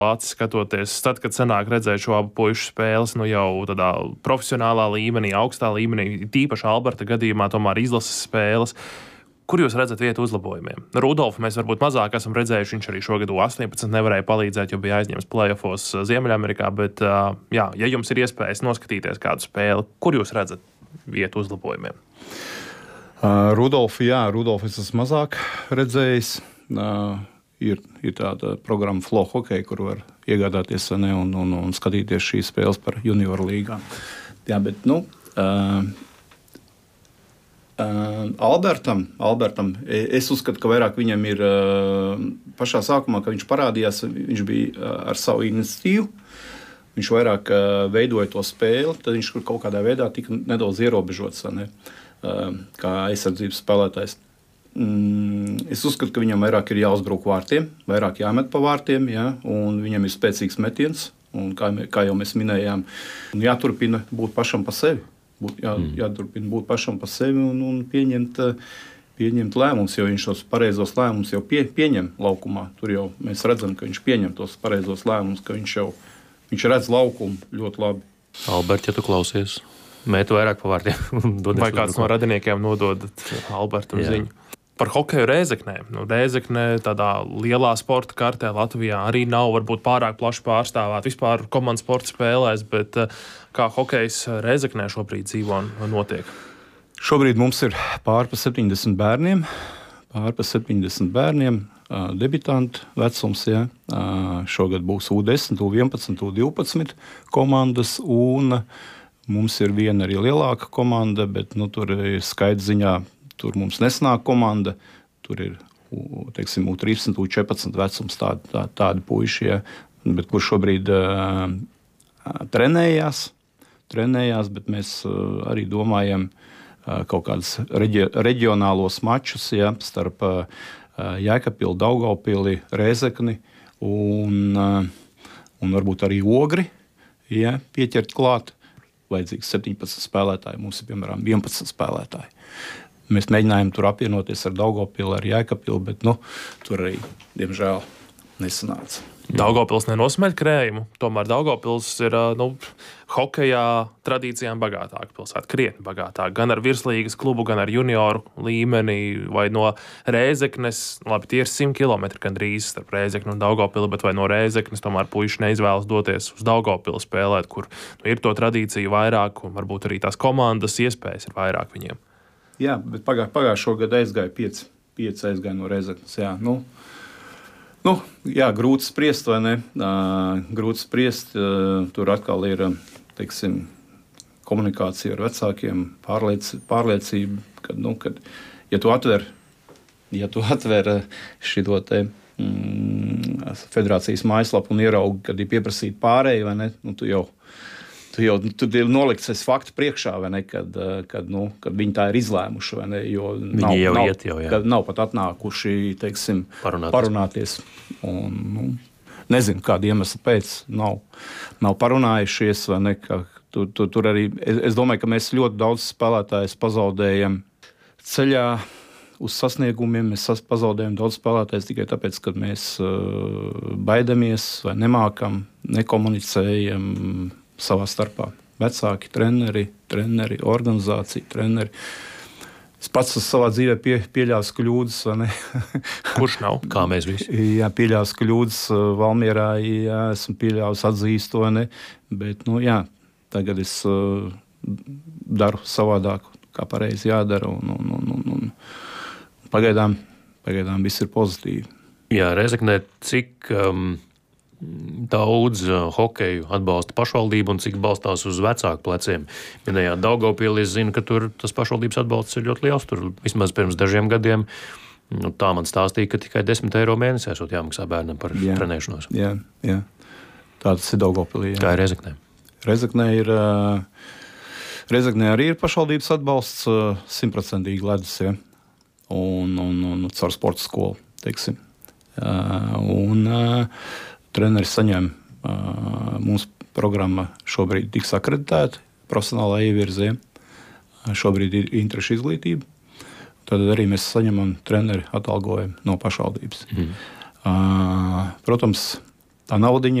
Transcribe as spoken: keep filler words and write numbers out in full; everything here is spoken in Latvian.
Lācis skatoties, tad, kad sanāk redzēt šo abu puišu spēles, nu jau tādā profesionālā līmenī, augstā līmenī, tīpaši Alberta gadījumā, tomēr izlases spēles, kur jūs redzat vietu uzlabojumiem? Rudolfu mēs varbūt mazāk esam redzējuši, viņš arī šogad U astoņpadsmit nevarēja palīdzēt, jo bija aizņemts playoffos Ziemeļamerikā, bet, jā, ja jums ir iespējas noskatīties kādu spēli, kur jūs redzat vietu uzlabojumiem? Uh, Rudolfu, jā, Rudolfu es esmu mazāk redzējis. Uh, Ir, ir tāda programma Flow Hockey, kur var iegādāties ne, un, un, un skatīties šīs spēles par junioru līgām. Jā, bet, nu, uh, uh, Albertam, Albertam, es uzskatu, ka vairāk viņam ir uh, pašā sākumā, kad viņš parādījās, viņš bija uh, ar savu iniciatīvu, viņš vairāk uh, veidoja to spēli, tad viņš kaut kādā veidā tika nedaudz ierobežots, ne, uh, kā aizsardzības spēlētājs. Es uzskatu, ka viņam vairāk ir jāuzbruk vārtiem, vairāk jāmet pa vārtiem, ja, un viņam ir spēcīgs metiens. Un kā, kā jau mēs minējām, jāturpina būt pašam pa sevi. Būt, jā, jāturpina būt pašam pa sevi un, un pieņemt, pieņemt lēmumus, jo viņš tos pareizos lēmumus jau pie, pieņem laukumā. Tur jau mēs redzam, ka viņš pieņem tos pareizos lēmumus, ka viņš jau viņš redz laukumu ļoti labi. Albert, ja tu klausies, mētu vairāk pa vārtiem. Vai kāds no radiniekiem nododat Albertam ziņu? Par hokeju Rēzeknē. Nu, Rēzekne tādā lielā sporta kartē Latvijā arī nav varbūt pārāk plaši pārstāvēt. Vispār komandas sporta spēlēs, bet kā hokejs Rēzeknē šobrīd dzīvo un notiek? Šobrīd mums ir pār pa septiņdesmit bērniem. Pār pa septiņdesmit bērniem. Debitantu vecums, ja. Šogad būs U desmit, U vienpadsmit, U divpadsmit komandas, un mums ir viena arī lielāka komanda, bet nu, tur ir skaidrs ziņā. Tur mums nesnāk komanda, tur ir teiksim, U trīspadsmit, U četrpadsmit vecums tādi, tā, tādi puiši, ja, bet kur šobrīd uh, trenējās, trenējās, bet mēs uh, arī domājam uh, kaut kādus reģi, reģionālos mačus, ja, starp uh, Jēkabpili, Daugavpili, Rēzekni un, uh, un varbūt arī Ogri, ja, pieķert klāt. Vajadzīgs septiņpadsmit spēlētāji, mums ir piemēram vienpadsmit spēlētāji. Mēs mēģinājām tur apvienoties ar Daugavpili, ar Jēkabpili, bet nu, tur arī, diemžēl, nesanāca. Daugavpils nenosmeļ krējumu, tomēr Daugavpils ir nu, hokejā tradīcijām bagātāka pilsēta, krietni bagātāka. Gan ar virslīgas klubu, gan ar junioru līmeni, vai no Rēzeknes, labi, tie ir simt kilometri gandrīz starp Rēzekni un Daugavpili, bet vai no Rēzeknes tomēr puiši neizvēlas doties uz Daugavpili spēlēt, kur nu, ir to tradīciju vairāk, un varbūt arī tās komandas iespējas ir vairāk viņiem. Jā, bet pagā, pagājušo gadu aizgāja pieci, pieci aizgāja no Rēzeknes, jā, nu. Nu, jā, grūti spriest, vai ne? Uh, grūti spriest, uh, tur atkal ir, teiksim, komunikācija ar vecākiem, pārliec, pārliecība, kad, nu, kad, ja tu atver, ja tu atver šito te mm, federācijas mājaslapu un ieraugi, kad ir pieprasīti pārēji, vai ne, nu, tu jau, tu jau tu ir nolikts es faktu priekšā, vai ne, kad, kad, nu, kad viņi tā ir izlēmuši, vai ne, jo nav, jau nav, iet jau, jā. Kad nav pat atnākuši, teiksim, parunāties. parunāties. Un, nu, nezinu, kāda iemesla pēc nav, nav parunājušies, vai ne, ka tu, tu, tur arī, es, es domāju, ka mēs ļoti daudz spēlētājus pazaudējam ceļā uz sasniegumiem, mēs pazaudējam daudz spēlētājus tikai tāpēc, ka mēs uh, baidamies vai nemākam, nekomunicējam savā starpā. Vecāki, treneri, treneri, organizācija, treneri. Es pats uz savā dzīvē pie, pieļāvis kļūdas, vai ne? Kurš nav? Kā mēs visi? Jā, pieļāvis kļūdas Valmierā, jā, esmu pieļāvis atzīst to, ne? Bet, nu, jā, tagad es uh, daru savādāk, kā pareizi jādara, un, un, un, un, un pagaidām, pagaidām viss ir pozitīvi. Jā, Rēzeknē, cik um, daudz uh, hokeju atbalsta pašvaldību un cik balstās uz vecāku pleciem? Minējāt Daugavpili, es zinu, ka tur tas pašvaldības atbalsts ir ļoti liels. Tur vismaz pirms dažiem gadiem nu, tā man stāstīja, ka tikai desmit eiro mēnesī esot jāmaksā bērnam par jā, trenēšanos. Jā, jā. Tā tas ir Daugavpilī. Kā ir Rēzeknē? Rēzeknē ir, uh, Rēzeknē arī ir pašvaldības atbalsts uh, simtprocentīgi ledus, ja? un, un, un caur sporta skolu, teiksim. Uh, un uh, treneris saņem, uh, mūsu programma šobrīd tiks akreditēta, profesionālā ievirzē, uh, šobrīd ir interešu izglītība, tad arī mēs saņemam treneri atalgojumu no pašvaldības. Mm. Uh, protams, tā naudiņa